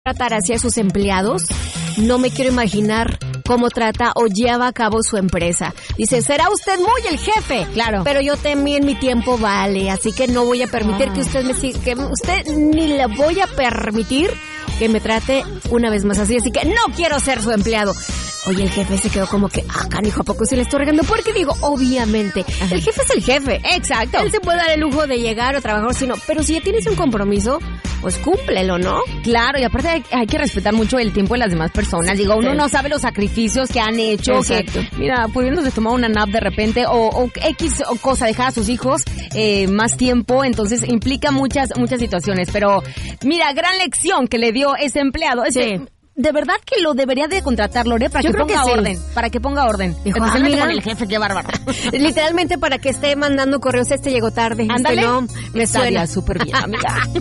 tratar hacia sus empleados, no me quiero imaginar cómo trata o lleva a cabo su empresa. Dice, será usted muy el jefe. Claro. Pero yo también mi tiempo vale, así que no voy a permitir que usted me siga, que usted ni le voy a permitir que me trate una vez más así, así que no quiero ser su empleado. Oye, el jefe se quedó como que, canijo, ¿a poco se le estoy regando? Porque digo, obviamente, el jefe es el jefe. Exacto. Él se puede dar el lujo de llegar o trabajar, sino, pero si ya tienes un compromiso, pues cúmplelo, ¿no? Claro, y aparte hay que respetar mucho el tiempo de las demás personas. Digo, uno no sabe los sacrificios que han hecho. Exacto. Que, mira, pudiéndose tomar una nap de repente o X o cosa, dejar a sus hijos más tiempo, entonces implica muchas situaciones. Pero mira, gran lección que le dio ese empleado. De verdad que lo debería de contratar, Lore, para que ponga orden. Para que ponga orden. Dijo, Especialmente mira, con el jefe, qué bárbaro. Literalmente para que esté mandando correos, llegó tarde. Ándale. No, me suena súper bien, amiga.